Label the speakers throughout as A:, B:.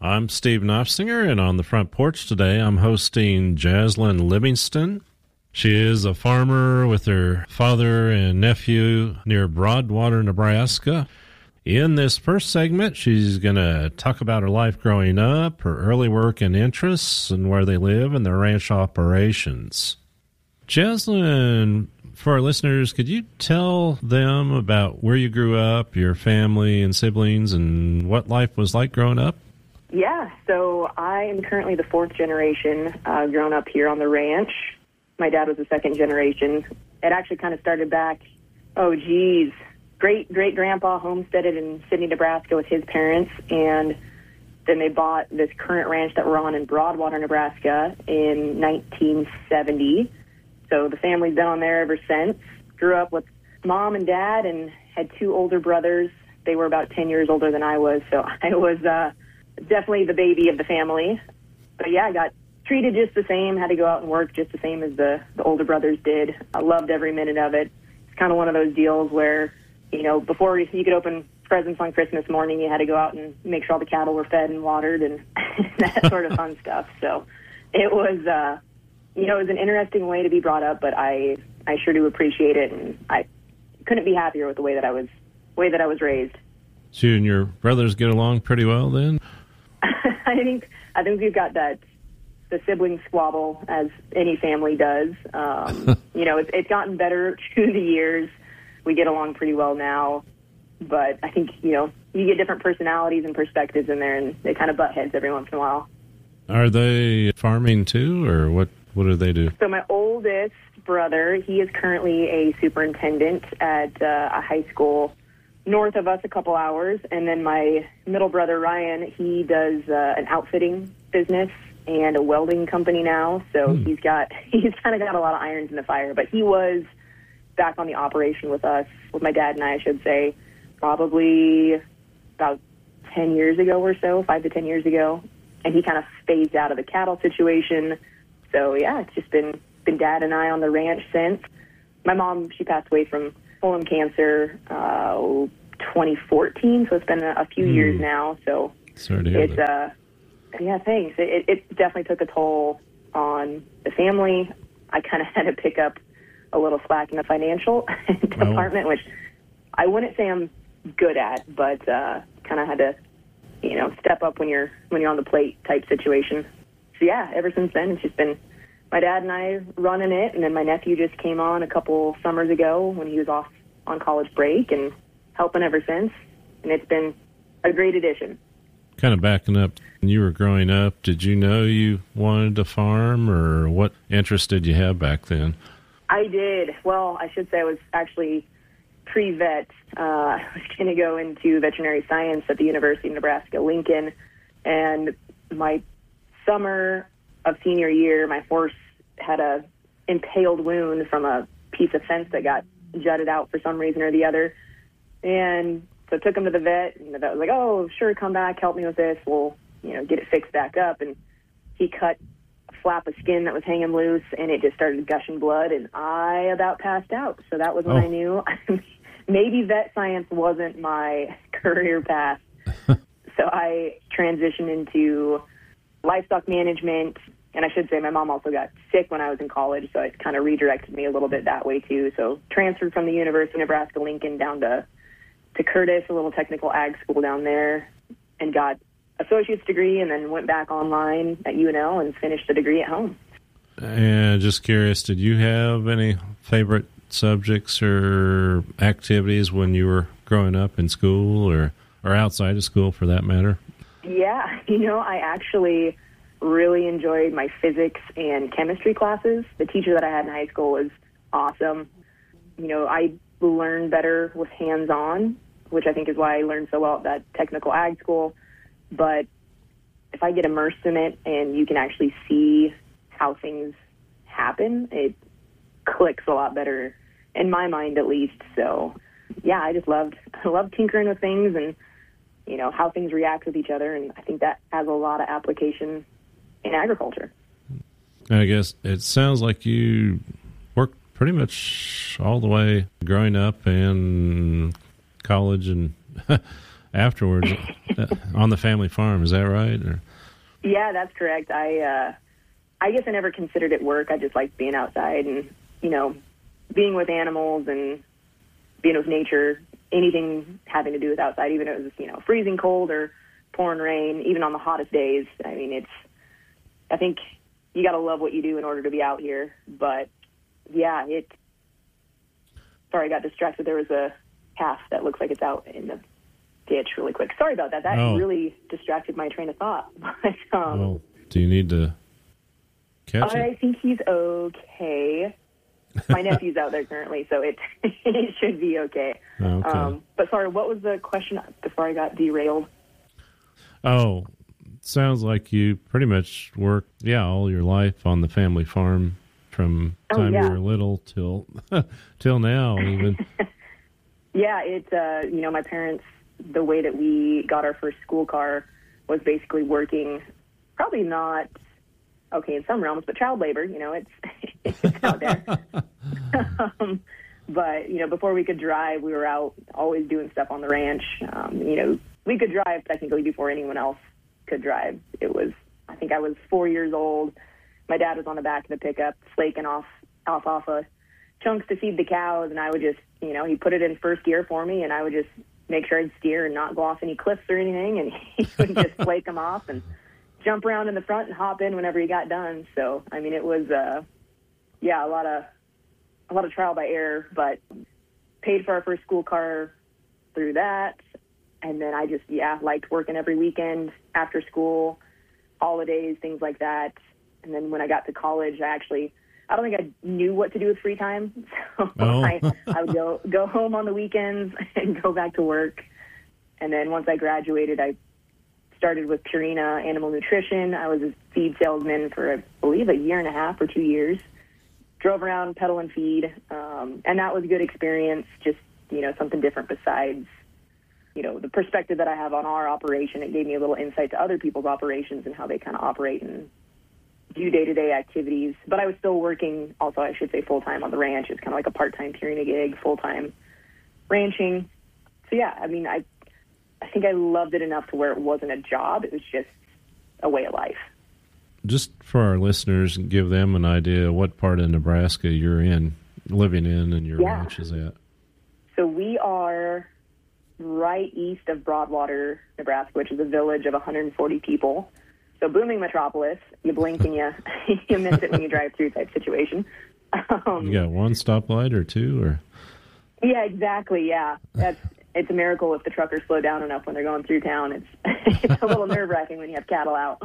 A: I'm Steve Knopfsinger, and on the front porch today, I'm hosting Jaslyn Livingston. She is a farmer with her father and nephew near Broadwater, Nebraska. In this first segment, she's going to talk about her life growing up, her early work and interests, and where they live and their ranch operations. Jaslyn, for our listeners, could you tell them about where you grew up, your family and siblings, and what life was like growing up?
B: Yeah, so I am currently the fourth generation grown up here on the ranch. My dad was the second generation. It actually kind of started back, great-great-grandpa homesteaded in Sidney, Nebraska with his parents, and then they bought this current ranch that we're on in Broadwater, Nebraska in 1970. So the family's been on there ever since. Grew up with mom and dad and had two older brothers. They were about 10 years older than I was, so I was definitely the baby of the family. But yeah, I got treated just the same, had to go out and work just the same as the older brothers did. I loved every minute of it. It's kind of one of those deals where, before you could open presents on Christmas morning, you had to go out and make sure all the cattle were fed and watered and that sort of fun stuff. So it was, it was an interesting way to be brought up, but I sure do appreciate it, and I couldn't be happier with the way that I was raised.
A: So you and your brothers get along pretty well then?
B: I think we've got the sibling squabble as any family does. It's gotten better through the years. We get along pretty well now, but I think, you get different personalities and perspectives in there, and they kind of butt heads every once in a while.
A: Are they farming too, or what do they do?
B: So my oldest brother, he is currently a superintendent at a high school north of us a couple hours, and then my middle brother, Ryan, he does an outfitting business and a welding company now, so he's kind of got a lot of irons in the fire, but he was back on the operation with us, with my dad and I should say, probably about 10 years ago or so, 5 to 10 years ago, and he kind of phased out of the cattle situation. So yeah, it's just been Dad and I on the ranch since. My mom, she passed away from colon cancer 2014, so it's been a few years now. So
A: sorry to hear that.
B: Yeah, thanks. It definitely took a toll on the family. I kind of had to pick up a little slack in the financial department, which I wouldn't say I'm good at, but kind of had to, step up when you're on the plate type situation. So yeah, ever since then, it's just been my dad and I running it, and then my nephew just came on a couple summers ago when he was off on college break and helping ever since, and it's been a great addition.
A: Kind of backing up, when you were growing up, did you know you wanted to farm, or what interest did you have back then?
B: I did. Well, I should say I was actually pre-vet. I was going to go into veterinary science at the University of Nebraska-Lincoln, and my summer of senior year, my horse had a impaled wound from a piece of fence that got jutted out for some reason or the other. And so I took him to the vet, and the vet was like, oh, sure, come back, help me with this. We'll, get it fixed back up. And he cut a flap of skin that was hanging loose, and it just started gushing blood, and I about passed out. So that was when I knew maybe vet science wasn't my career path. So I transitioned into livestock management, and I should say my mom also got sick when I was in college, so it kind of redirected me a little bit that way too. So transferred from the University of Nebraska-Lincoln down to Curtis, a little technical ag school down there, and got associate's degree, and then went back online at UNL and finished the degree at home.
A: And just curious, did you have any favorite subjects or activities when you were growing up in school or outside of school for that matter?
B: Yeah, I actually really enjoyed my physics and chemistry classes. The teacher that I had in high school was awesome. I learned better with hands-on, which I think is why I learned so well at that technical ag school. But if I get immersed in it and you can actually see how things happen, it clicks a lot better, in my mind at least. So, yeah, I loved tinkering with things and, how things react with each other, and I think that has a lot of application in agriculture.
A: I guess it sounds like you worked pretty much all the way growing up and college and afterwards on the family farm. Is that right? Or?
B: Yeah, that's correct. I guess I never considered it work. I just liked being outside and, being with animals and being with nature, anything having to do with outside, even if it was, freezing cold or pouring rain, even on the hottest days. I mean, I think you got to love what you do in order to be out here. But, yeah, sorry, I got distracted. There was a calf that looks like it's out in the ditch really quick. Sorry about that. That really distracted my train of thought. But,
A: well, do you need to catch it?
B: I think he's okay. My nephew's out there currently, so it should be okay.
A: Okay.
B: But sorry, what was the question before I got derailed?
A: Oh, sounds like you pretty much worked, all your life on the family farm from time you were little till now, even.
B: Yeah, my parents, the way that we got our first school car was basically working, probably not, okay, in some realms, but child labor, it's out there. But, before we could drive, we were out always doing stuff on the ranch. We could drive technically before anyone else could drive. I think I was 4 years old. My dad was on the back of the pickup, flaking off alfalfa chunks to feed the cows, and I would just, he put it in first gear for me, and I would just make sure I'd steer and not go off any cliffs or anything, and he would just flake them off and jump around in the front and hop in whenever he got done. So, I mean, it was, a lot of trial by error, but paid for our first school car through that. And then I just, liked working every weekend after school, holidays, things like that. And then when I got to college, I don't think I knew what to do with free time. So I would go home on the weekends and go back to work. And then once I graduated, I started with Purina Animal Nutrition. I was a feed salesman for, I believe, a year and a half or 2 years. Drove around, pedal and feed, and that was a good experience, just, something different besides, the perspective that I have on our operation. It gave me a little insight to other people's operations and how they kind of operate and do day-to-day activities. But I was still working, also, I should say, full-time on the ranch. It's kind of like a part-time Purina gig, full-time ranching. So, I mean, I think I loved it enough to where it wasn't a job. It was just a way of life.
A: Just for our listeners, give them an idea what part of Nebraska you're living in, and your ranch is at.
B: So we are right east of Broadwater, Nebraska, which is a village of 140 people. So booming metropolis. You blink and you miss it when you drive through type situation.
A: You got one stoplight or two, or? Yeah,
B: exactly. Yeah, it's a miracle if the truckers slow down enough when they're going through town. It's a little nerve wracking when you have cattle out.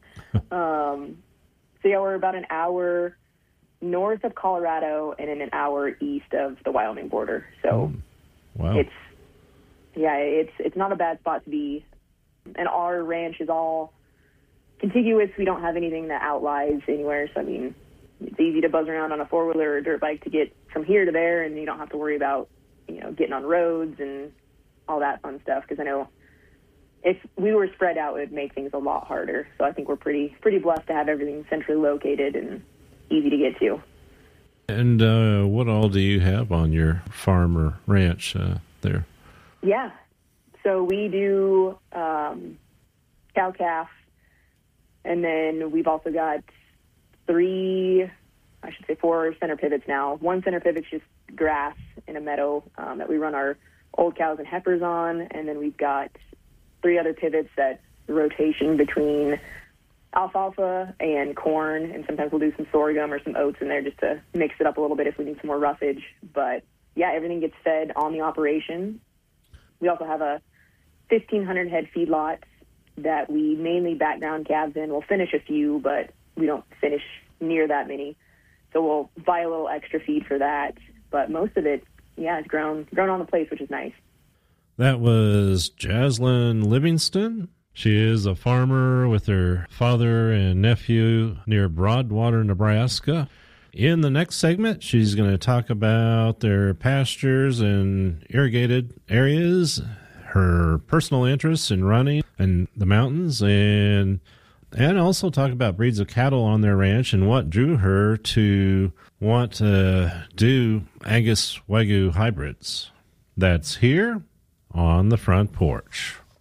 B: We're about an hour north of Colorado and an hour east of the Wyoming border. So
A: wow.
B: It's not a bad spot to be. And our ranch is all contiguous. We don't have anything that outlies anywhere. So, I mean, it's easy to buzz around on a four-wheeler or a dirt bike to get from here to there, and you don't have to worry about, getting on roads and all that fun stuff. Because I know if we were spread out, it would make things a lot harder. So I think we're pretty blessed to have everything centrally located and easy to get to.
A: And what all do you have on your farm or ranch there?
B: Yeah. So we do cow-calf, and then we've also got 4 center pivots now. One center pivot's just grass in a meadow that we run our old cows and heifers on, and then we've got 3 other pivots that rotation between alfalfa and corn, and sometimes we'll do some sorghum or some oats in there just to mix it up a little bit if we need some more roughage. But, everything gets fed on the operation. We also have a 1,500 head feedlot that we mainly background calves in. We'll finish a few, but we don't finish near that many. So we'll buy a little extra feed for that. But most of it, is grown on the place, which is nice.
A: That was Jaslyn Livingston. She is a farmer with her father and nephew near Broadwater, Nebraska. In the next segment, she's going to talk about their pastures and irrigated areas, her personal interests in running and the mountains, and also talk about breeds of cattle on their ranch and what drew her to want to do Angus Wagyu hybrids. That's here on the front porch.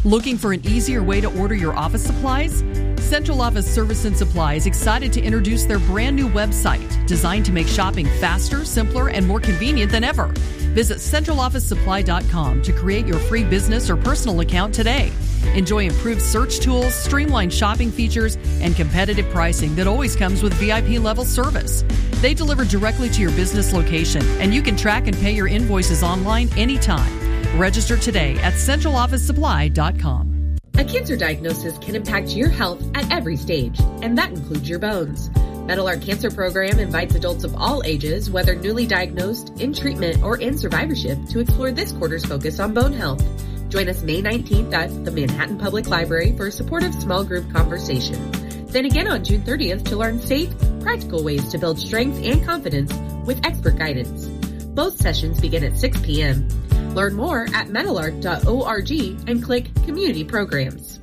C: Looking for an easier way to order your office supplies? Central Office Service and Supply is excited to introduce their brand new website designed to make shopping faster, simpler, and more convenient than ever. Visit centralofficesupply.com to create your free business or personal account today. Enjoy improved search tools, streamlined shopping features, and competitive pricing that always comes with VIP level service. They deliver directly to your business location, and you can track and pay your invoices online anytime. Register today at centralofficesupply.com.
D: A cancer diagnosis can impact your health at every stage, and that includes your bones. Meadowlark Cancer Program invites adults of all ages, whether newly diagnosed, in treatment, or in survivorship, to explore this quarter's focus on bone health. Join us May 19th at the Manhattan Public Library for a supportive small group conversation. Then again on June 30th to learn safe, practical ways to build strength and confidence with expert guidance. Both sessions begin at 6 p.m. Learn more at meadowlark.org and click Community Programs.